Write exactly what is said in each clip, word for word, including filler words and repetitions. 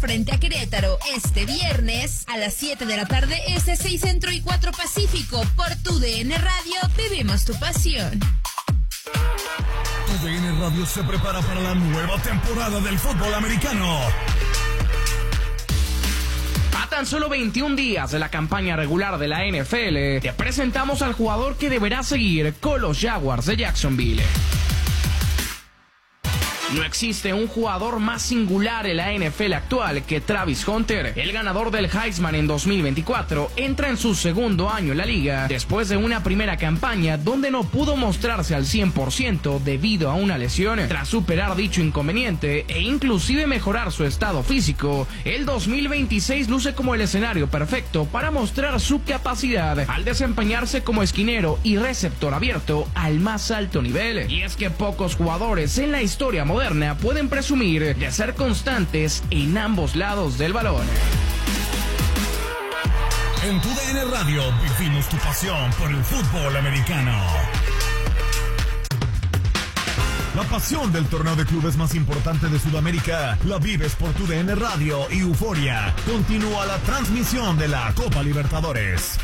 frente a Querétaro este viernes a las siete de la tarde, este seis Centro y cuatro Pacífico. Por Tu D N Radio, vivimos tu pasión. Tu D N Radio se prepara para la nueva temporada del fútbol americano. A tan solo veintiún días de la campaña regular de la N F L, te presentamos al jugador que deberá seguir con los Jaguars de Jacksonville. No existe un jugador más singular en la N F L actual que Travis Hunter. El ganador del Heisman en dos mil veinticuatro entra en su segundo año en la liga, después de una primera campaña donde no pudo mostrarse al cien por ciento debido a una lesión. Tras superar dicho inconveniente e inclusive mejorar su estado físico, el dos mil veintiséis luce como el escenario perfecto para mostrar su capacidad al desempeñarse como esquinero y receptor abierto al más alto nivel. Y es que pocos jugadores en la historia moderna pueden presumir de ser constantes en ambos lados del balón. En Tu D N Radio vivimos tu pasión por el fútbol americano. La pasión del torneo de clubes más importante de Sudamérica la vives por Tu D N Radio y Euforia. Continúa la transmisión de la Copa Libertadores.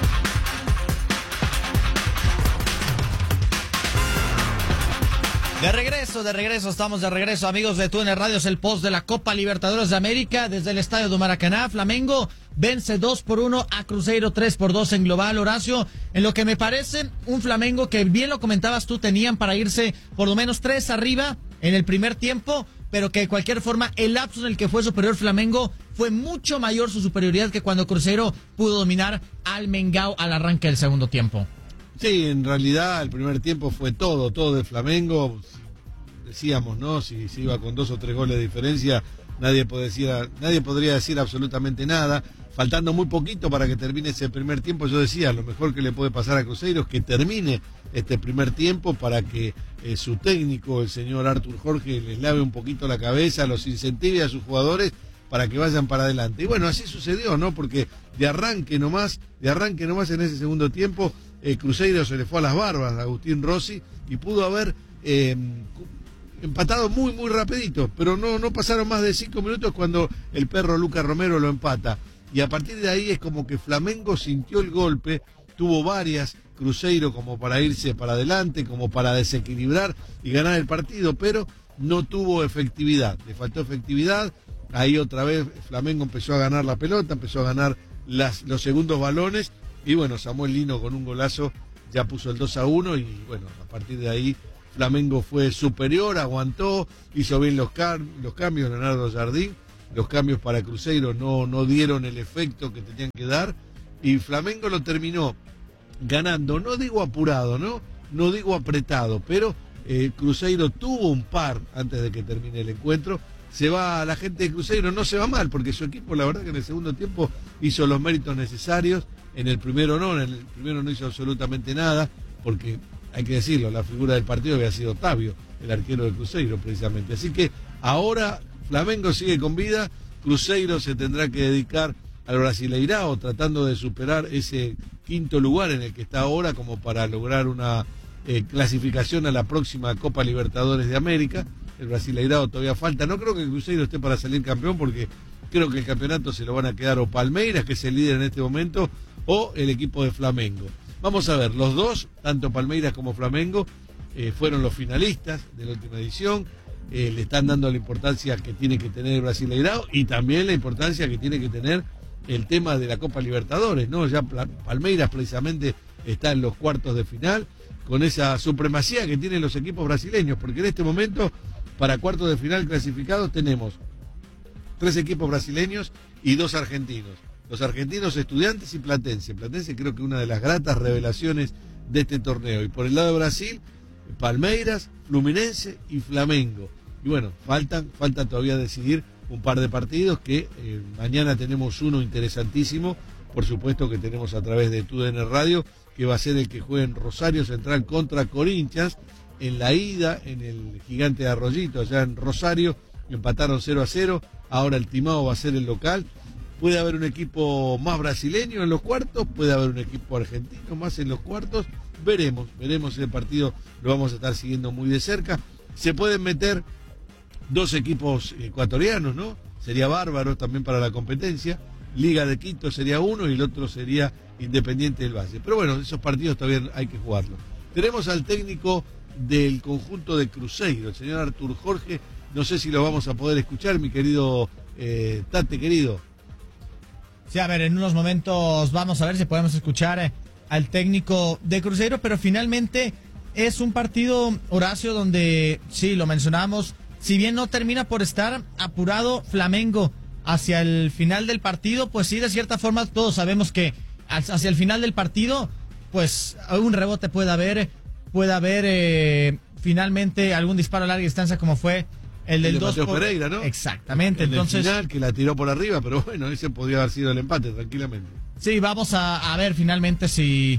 De regreso, de regreso, estamos de regreso, amigos de Tu D N Radio. Es el post de la Copa Libertadores de América desde el estadio de Maracaná. Flamengo vence dos por uno a Cruzeiro, tres por dos en global, Horacio. En lo que me parece un Flamengo que, bien lo comentabas tú, tenían para irse por lo menos tres arriba en el primer tiempo, pero que de cualquier forma el lapso en el que fue superior Flamengo fue mucho mayor su superioridad que cuando Cruzeiro pudo dominar al Mengao al arranque del segundo tiempo. Sí, en realidad el primer tiempo fue todo, todo de Flamengo. Decíamos, ¿no? Si se iba con dos o tres goles de diferencia, nadie, puede decir, nadie podría decir absolutamente nada. Faltando muy poquito para que termine ese primer tiempo, yo decía, lo mejor que le puede pasar a Cruzeiro es que termine este primer tiempo para que eh, su técnico, el señor Artur Jorge, les lave un poquito la cabeza, los incentive a sus jugadores para que vayan para adelante. Y bueno, así sucedió, ¿no? Porque de arranque nomás, de arranque nomás en ese segundo tiempo, eh, Cruzeiro se le fue a las barbas a Agustín Rossi y pudo haber eh, empatado muy, muy rapidito, pero no, no pasaron más de cinco minutos cuando el perro Lucas Romero lo empata. Y a partir de ahí es como que Flamengo sintió el golpe, tuvo varias, Cruzeiro como para irse para adelante, como para desequilibrar y ganar el partido, pero no tuvo efectividad, le faltó efectividad. Ahí otra vez Flamengo empezó a ganar la pelota, empezó a ganar las, los segundos balones, y bueno, Samuel Lino con un golazo ya puso el dos a uno, y bueno, a partir de ahí Flamengo fue superior, aguantó, hizo bien los, car los cambios, Leonardo Jardín, los cambios para Cruzeiro no, no dieron el efecto que tenían que dar, y Flamengo lo terminó ganando, no digo apurado, no, no digo apretado, pero eh, Cruzeiro tuvo un par antes de que termine el encuentro. Se va la gente de Cruzeiro, no se va mal, porque su equipo, la verdad que en el segundo tiempo hizo los méritos necesarios, en el primero no, en el primero no hizo absolutamente nada, porque hay que decirlo, la figura del partido había sido Otavio, el arquero de Cruzeiro precisamente. Así que ahora Flamengo sigue con vida, Cruzeiro se tendrá que dedicar al Brasileirao, tratando de superar ese quinto lugar en el que está ahora, como para lograr una eh, clasificación a la próxima Copa Libertadores de América. El Brasileirao todavía falta, no creo que el Cruzeiro esté para salir campeón, porque creo que el campeonato se lo van a quedar o Palmeiras, que es el líder en este momento, o el equipo de Flamengo. Vamos a ver, los dos, tanto Palmeiras como Flamengo, eh, fueron los finalistas de la última edición, eh, le están dando la importancia que tiene que tener el Brasileirao y también la importancia que tiene que tener el tema de la Copa Libertadores, ¿no? Ya Palmeiras precisamente está en los cuartos de final, con esa supremacía que tienen los equipos brasileños, porque en este momento, para cuartos de final clasificados, tenemos tres equipos brasileños y dos argentinos. Los argentinos, Estudiantes y Platense. Platense creo que una de las gratas revelaciones de este torneo. Y por el lado de Brasil, Palmeiras, Fluminense y Flamengo. Y bueno, faltan, falta todavía decidir un par de partidos que eh, mañana tenemos uno interesantísimo, por supuesto que tenemos a través de Tu D N Radio, que va a ser el que juegue en Rosario Central contra Corinthians. En la ida, en el Gigante de Arroyito, allá en Rosario, empataron cero a cero, ahora el Timao va a ser el local. Puede haber un equipo más brasileño en los cuartos, puede haber un equipo argentino más en los cuartos, veremos, veremos el partido, lo vamos a estar siguiendo muy de cerca. Se pueden meter dos equipos ecuatorianos, ¿no? sería bárbaro también para la competencia. Liga de Quito sería uno y el otro sería Independiente del Valle. Pero bueno, esos partidos todavía hay que jugarlos. Tenemos al técnico del conjunto de Cruzeiro, el señor Artur Jorge. No sé si lo vamos a poder escuchar, mi querido eh, Tate, querido. Sí, a ver, en unos momentos vamos a ver si podemos escuchar eh, al técnico de Cruzeiro, pero finalmente es un partido, Horacio, donde, sí, lo mencionamos, si bien no termina por estar apurado Flamengo hacia el final del partido, pues sí, de cierta forma todos sabemos que hacia el final del partido, pues un rebote puede haber, puede haber eh, finalmente algún disparo a larga distancia como fue el del el de dos Mateo por... Pereira, ¿no? Exactamente, el entonces... del final, que la tiró por arriba, pero bueno, ese podría haber sido el empate, tranquilamente. Sí, vamos a, a ver finalmente si...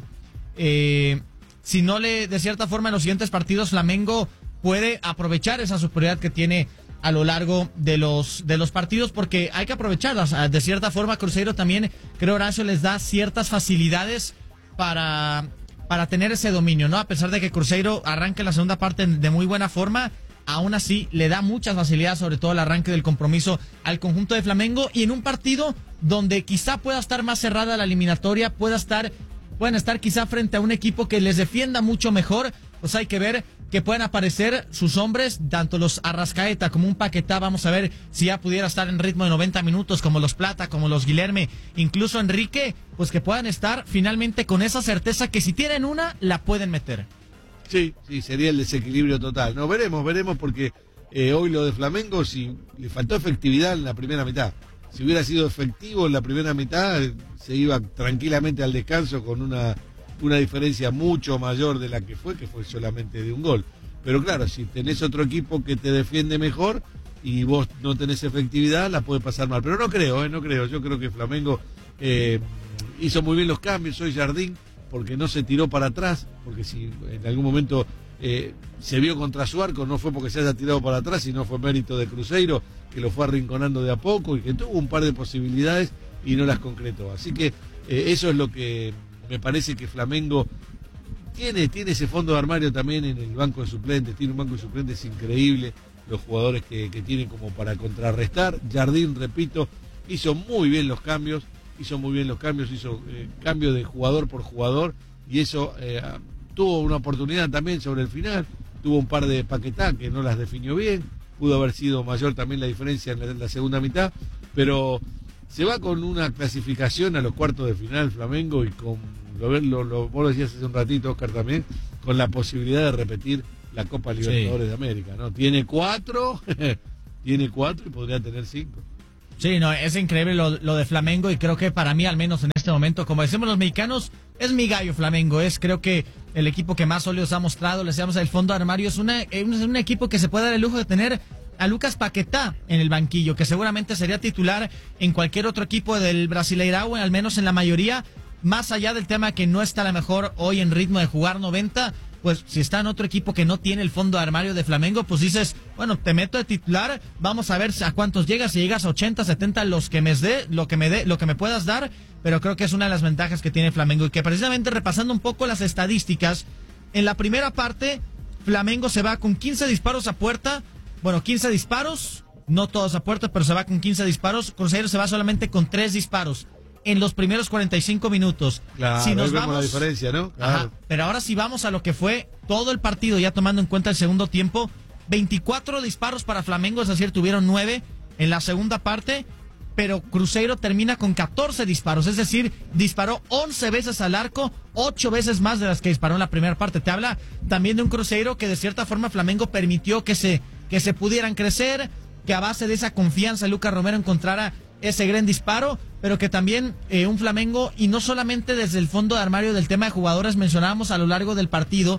Eh, si no le, de cierta forma, en los siguientes partidos Flamengo puede aprovechar esa superioridad que tiene a lo largo de los de los partidos, porque hay que aprovecharlas. De cierta forma, Cruzeiro también, creo, Horacio, les da ciertas facilidades para, para tener ese dominio, ¿no? A pesar de que Cruzeiro arranca en la segunda parte de muy buena forma, aún así le da muchas facilidades, sobre todo el arranque del compromiso al conjunto de Flamengo, y en un partido donde quizá pueda estar más cerrada la eliminatoria, pueda estar, pueden estar quizá frente a un equipo que les defienda mucho mejor, pues hay que ver que pueden aparecer sus hombres, tanto los Arrascaeta como un Paquetá. Vamos a ver si ya pudiera estar en ritmo de noventa minutos, como los Plata, como los Guilherme, incluso Enrique, pues que puedan estar finalmente con esa certeza que si tienen una, la pueden meter. Sí, sí, sería el desequilibrio total. No, veremos, veremos, porque eh, hoy lo de Flamengo, si le faltó efectividad en la primera mitad. Si hubiera sido efectivo en la primera mitad, eh, se iba tranquilamente al descanso con una... una diferencia mucho mayor de la que fue, que fue solamente de un gol. Pero claro, si tenés otro equipo que te defiende mejor y vos no tenés efectividad, la puede pasar mal. Pero no creo, eh, no creo. Yo creo que Flamengo eh, hizo muy bien los cambios. Hoy Jardín, porque no se tiró para atrás, porque si en algún momento eh, se vio contra su arco, no fue porque se haya tirado para atrás, sino fue mérito de Cruzeiro, que lo fue arrinconando de a poco y que tuvo un par de posibilidades y no las concretó. Así que eh, eso es lo que... me parece que Flamengo tiene, tiene ese fondo de armario también en el banco de suplentes, tiene un banco de suplentes increíble, los jugadores que, que tienen como para contrarrestar. Jardín, repito, hizo muy bien los cambios, hizo muy bien los cambios, hizo eh, cambio de jugador por jugador, y eso eh, tuvo una oportunidad también sobre el final, tuvo un par de Paquetá que no las definió bien, pudo haber sido mayor también la diferencia en la, en la segunda mitad, pero... se va con una clasificación a los cuartos de final Flamengo y con, lo, lo, lo, vos lo decías hace un ratito, Oscar, también, con la posibilidad de repetir la Copa Libertadores sí. de América, ¿no? Tiene cuatro, tiene cuatro y podría tener cinco. Sí, no, es increíble lo, lo de Flamengo, y creo que para mí, al menos en este momento, como decimos los mexicanos, es mi gallo Flamengo, es creo que el equipo que más sólidos ha mostrado, le decíamos el fondo de armario, es, una, es un equipo que se puede dar el lujo de tener a Lucas Paquetá en el banquillo, que seguramente sería titular en cualquier otro equipo del Brasileirao, al menos en la mayoría, más allá del tema que no está a lo mejor hoy en ritmo de jugar noventa, pues si está en otro equipo que no tiene el fondo de armario de Flamengo, pues dices, bueno, te meto de titular, vamos a ver a cuántos llegas, si llegas a ochenta, setenta, los que me dé, lo que me dé, lo que me puedas dar, pero creo que es una de las ventajas que tiene Flamengo, y que precisamente repasando un poco las estadísticas, en la primera parte, Flamengo se va con quince disparos a puerta. Bueno, quince disparos, no todos a puerta, pero se va con quince disparos. Cruzeiro se va solamente con tres disparos en los primeros cuarenta y cinco minutos. Claro, si nos ahí vemos vamos, la diferencia, ¿no? Claro. Ajá, pero ahora si vamos a lo que fue todo el partido, ya tomando en cuenta el segundo tiempo, veinticuatro disparos para Flamengo, es decir, tuvieron nueve en la segunda parte, pero Cruzeiro termina con catorce disparos, es decir, disparó once veces al arco, ocho veces más de las que disparó en la primera parte. Te habla también de un Cruzeiro que de cierta forma Flamengo permitió que se... que se pudieran crecer, que a base de esa confianza Lucas Romero encontrara ese gran disparo, pero que también eh, un Flamengo, y no solamente desde el fondo de armario del tema de jugadores, mencionábamos a lo largo del partido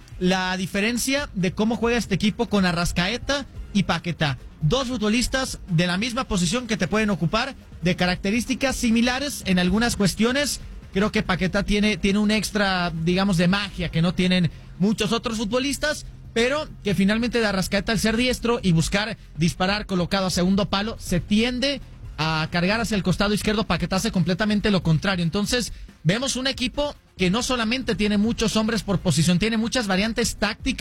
la diferencia de cómo juega este equipo con Arrascaeta y Paquetá, dos futbolistas de la misma posición que te pueden ocupar, de características similares en algunas cuestiones. Creo que Paquetá tiene, tiene un extra, digamos, de magia que no tienen muchos otros futbolistas, pero que finalmente de Arrascaeta, al ser diestro y buscar disparar colocado a segundo palo, se tiende a cargar hacia el costado izquierdo. Paquetá hace completamente lo contrario. Entonces vemos un equipo que no solamente tiene muchos hombres por posición, tiene muchas variantes tácticas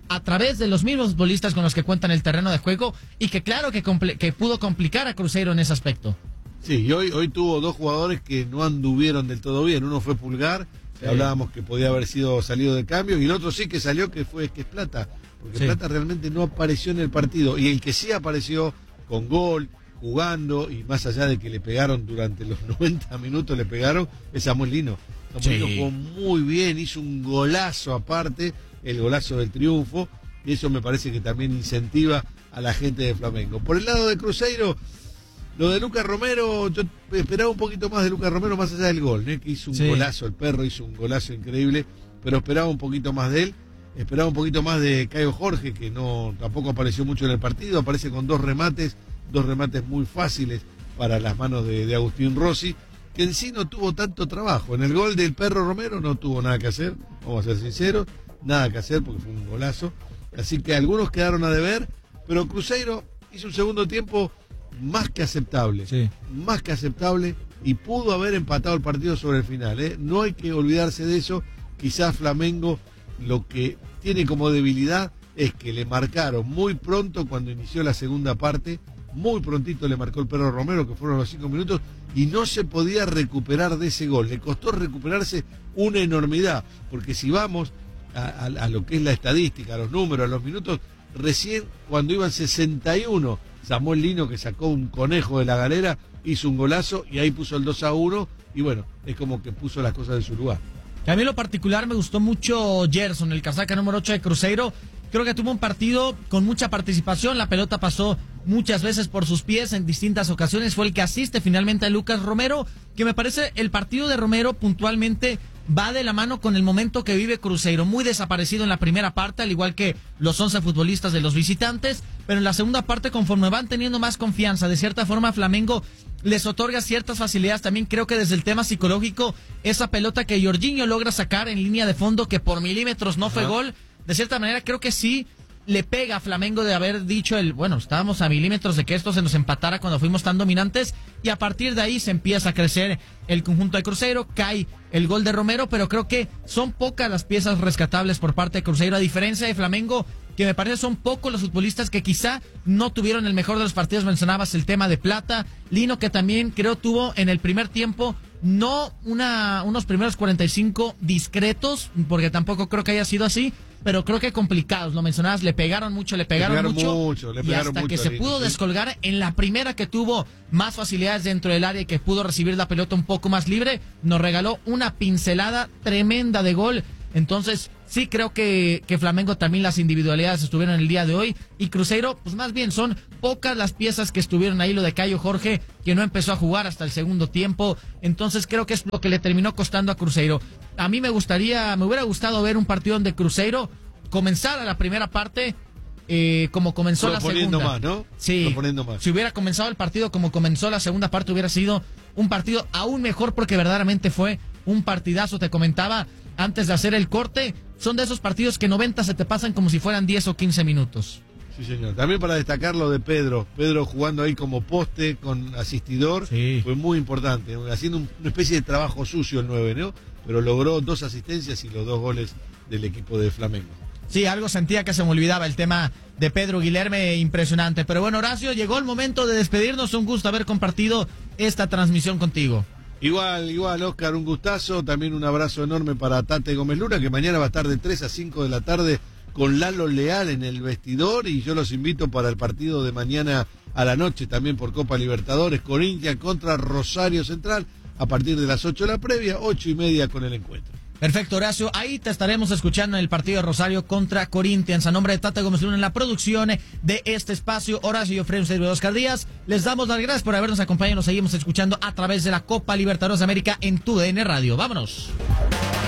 a través de los mismos futbolistas con los que cuentan el terreno de juego y que claro que, que pudo complicar a Cruzeiro en ese aspecto. Sí, y hoy, hoy tuvo dos jugadores que no anduvieron del todo bien. Uno fue Pulgar, sí. hablábamos que podía haber sido salido de cambio, y el otro sí que salió, que fue que es Plata, porque sí. Plata realmente no apareció en el partido, y el que sí apareció con gol, jugando, y más allá de que le pegaron durante los noventa minutos, le pegaron, es Samuel Lino. Samuel sí. Lino jugó muy bien, hizo un golazo aparte, el golazo del triunfo, y eso me parece que también incentiva a la gente de Flamengo. Por el lado de Cruzeiro, lo de Lucas Romero, yo esperaba un poquito más de Lucas Romero más allá del gol, ¿eh? Que hizo un sí. golazo, el perro hizo un golazo increíble, pero esperaba un poquito más de él, esperaba un poquito más de Caio Jorge, que no tampoco apareció mucho en el partido, aparece con dos remates, dos remates muy fáciles para las manos de, de Agustín Rossi, que en sí no tuvo tanto trabajo. En el gol del perro Romero no tuvo nada que hacer, vamos a ser sinceros, nada que hacer porque fue un golazo, así que algunos quedaron a deber, pero Cruzeiro hizo un segundo tiempo más que aceptable, sí. más que aceptable, y pudo haber empatado el partido sobre el final, ¿eh? No hay que olvidarse de eso. Quizás Flamengo lo que tiene como debilidad es que le marcaron muy pronto cuando inició la segunda parte, muy prontito le marcó el perro Romero, que fueron los cinco minutos, y no se podía recuperar de ese gol, le costó recuperarse una enormidad, porque si vamos a, a, a lo que es la estadística, a los números, a los minutos, recién cuando iban sesenta y uno, Samuel Lino, que sacó un conejo de la galera, hizo un golazo y ahí puso el dos a uno, y bueno, es como que puso las cosas en su lugar. A mí en lo particular me gustó mucho Gerson, el casaca número ocho de Cruzeiro. Creo que tuvo un partido con mucha participación, la pelota pasó muchas veces por sus pies en distintas ocasiones, fue el que asiste finalmente a Lucas Romero, que me parece el partido de Romero puntualmente va de la mano con el momento que vive Cruzeiro, muy desaparecido en la primera parte, al igual que los once futbolistas de los visitantes, pero en la segunda parte, conforme van teniendo más confianza, de cierta forma Flamengo les otorga ciertas facilidades. También creo que desde el tema psicológico, esa pelota que Jorginho logra sacar en línea de fondo, que por milímetros no Ajá. fue gol, de cierta manera creo que sí le pega a Flamengo de haber dicho el, bueno, estábamos a milímetros de que esto se nos empatara cuando fuimos tan dominantes, y a partir de ahí se empieza a crecer el conjunto de Cruzeiro, cae el gol de Romero, pero creo que son pocas las piezas rescatables por parte de Cruzeiro, a diferencia de Flamengo, que me parece son pocos los futbolistas que quizá no tuvieron el mejor de los partidos. Mencionabas el tema de Plata, Lino, que también creo tuvo en el primer tiempo no una unos primeros cuarenta y cinco discretos, porque tampoco creo que haya sido así, pero creo que complicados, lo mencionabas, le pegaron mucho, le pegaron, le pegaron mucho, mucho le pegaron y hasta mucho que se pudo sí. descolgar en la primera, que tuvo más facilidades dentro del área y que pudo recibir la pelota un poco más libre, nos regaló una pincelada tremenda de gol. Entonces sí creo que, que Flamengo también las individualidades estuvieron el día de hoy, y Cruzeiro pues más bien son pocas las piezas que estuvieron ahí. Lo de Caio Jorge, que no empezó a jugar hasta el segundo tiempo, entonces creo que es lo que le terminó costando a Cruzeiro. A mí me gustaría, me hubiera gustado ver un partido donde Cruzeiro comenzara la primera parte eh, como comenzó la segunda. Más, ¿no? Sí, más. Si hubiera comenzado el partido como comenzó la segunda parte, hubiera sido un partido aún mejor, porque verdaderamente fue un partidazo. Te comentaba antes de hacer el corte, son de esos partidos que noventa se te pasan como si fueran diez o quince minutos. Sí, señor. También para destacar lo de Pedro. Pedro jugando ahí como poste con asistidor, sí. fue muy importante, haciendo una especie de trabajo sucio el nueve, ¿no? Pero logró dos asistencias y los dos goles del equipo de Flamengo. Sí, algo sentía que se me olvidaba el tema de Pedro Guilherme, impresionante. Pero bueno, Horacio, llegó el momento de despedirnos. Un gusto haber compartido esta transmisión contigo. Igual, igual, Oscar, un gustazo. También un abrazo enorme para Tate Gómez Luna, que mañana va a estar de tres a cinco de la tarde con Lalo Leal en el vestidor, y yo los invito para el partido de mañana a la noche, también por Copa Libertadores, Corinthians contra Rosario Central, a partir de las ocho la previa, ocho y media con el encuentro. Perfecto, Horacio, ahí te estaremos escuchando en el partido de Rosario contra Corinthians. A nombre de Tate Gómez Luna en la producción de este espacio, Horacio y Ofreo de Oscar Díaz, les damos las gracias por habernos acompañado. Nos seguimos escuchando a través de la Copa Libertadores de América en tu D N Radio. ¡Vámonos!